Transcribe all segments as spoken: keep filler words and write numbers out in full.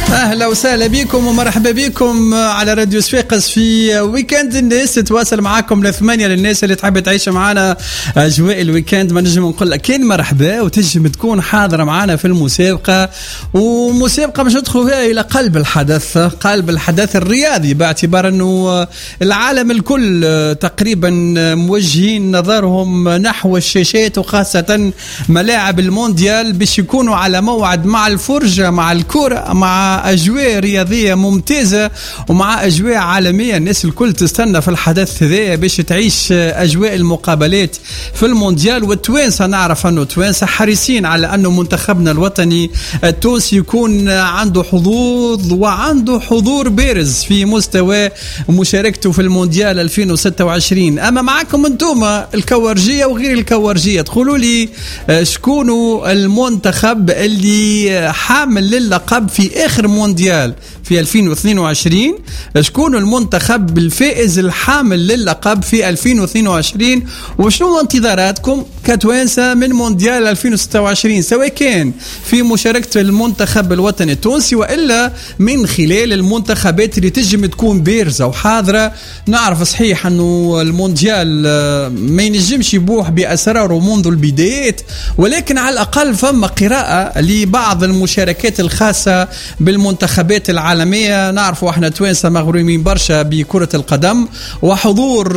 أهلا وسهلا بكم ومرحبا بكم على راديو صفاقس في ويكند الناس. تتواصل معاكم لثمانية للناس اللي تحب تعيش معنا أجواء الويكند. ما نجم نقول لك كان مرحبا وتجم تكون حاضرة معنا في المسابقة، ومسابقة مش ندخل فيها إلى قلب الحدث، قلب الحدث الرياضي، باعتبار أنه العالم الكل تقريبا موجهين نظرهم نحو الشاشات وخاصة ملاعب المونديال باش يكونوا على موعد مع الفرجة، مع الكرة، مع أجواء رياضية ممتازة ومع أجواء عالمية. الناس الكل تستنى في الحدث هذا باش تعيش أجواء المقابلات في المونديال. والتوانسة نعرف أنه التوانسة حريصين على أنه منتخبنا الوطني التونسي يكون عنده حظوظ وعنده حضور بارز في مستوى مشاركته في المونديال ألفين وستة وعشرين. أما معكم أنتم الكورجية وغير الكورجية، تقولوا لي شكونوا المنتخب اللي حامل للقب في آخر مونديال في ألفين واثنين وعشرين؟ شكون المنتخب الفائز الحامل للقب في ألفين واثنين وعشرين؟ وشنو انتظاراتكم كتوانسة من مونديال ألفين وستة وعشرين، سواء كان في مشاركة المنتخب الوطني التونسي وإلا من خلال المنتخبات اللي تجم تكون بارزة وحاضرة؟ نعرف صحيح أنه المونديال ما ينجمش يبوح بأسراره منذ البدايات، ولكن على الأقل فما قراءة لبعض المشاركات الخاصة بالمنتخبات العالمية. نعرفوا احنا توانسة مغرومين برشا بكرة القدم، وحضور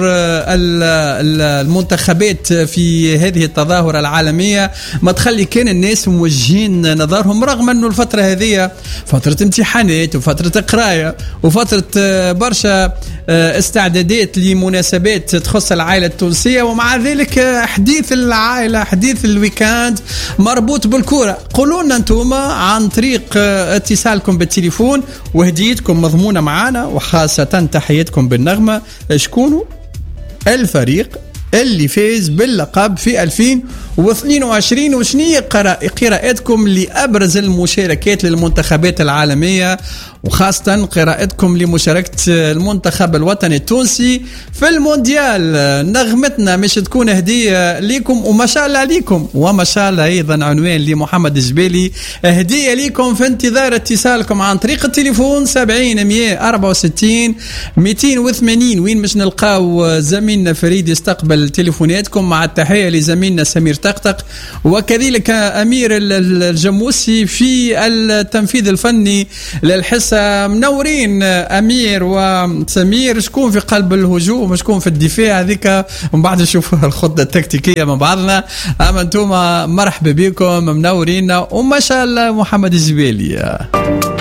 المنتخبات في هذه التظاهرة العالمية ما تخلي كان الناس موجهين نظرهم، رغم انه الفترة هذه فترة امتحانات وفترة قراية وفترة برشا استعدادات لمناسبات تخص العائلة التونسية، ومع ذلك حديث العائلة حديث الويكاند مربوط بالكرة. قولوا لنا انتم عن طريق اتصالكم بالتليفون وهديتكم مضمونة معانا، وخاصة تحياتكم بالنغمة، شكونوا الفريق اللي فاز باللقب في ألفين واثنين وعشرين، وشنية قراءتكم لأبرز المشاركات للمنتخبات العالمية، وخاصة قراءتكم لمشاركة المنتخب الوطني التونسي في المونديال. نغمتنا مش تكون هدية لكم وما شاء الله عليكم، وما شاء الله أيضا عنوان لمحمد الجبالي، هدية لكم في انتظار اتصالكم عن طريق التليفون سبعين مية أربعة وستين مئتين وثمانين، وين مش نلقاو زميلنا فريد يستقبل تليفوناتكم، مع التحية لزميلنا سمير طقطق وكذلك أمير الجموسي في التنفيذ الفني للحصة. منورين أمير وسمير، شكون في قلب الهجوم وشكون في الدفاع؟ هذيك ومن بعد نشوف الخطة التكتيكية مع بعضنا. أما أنتم مرحبا بكم، منورين وما شاء الله محمد الجبالي.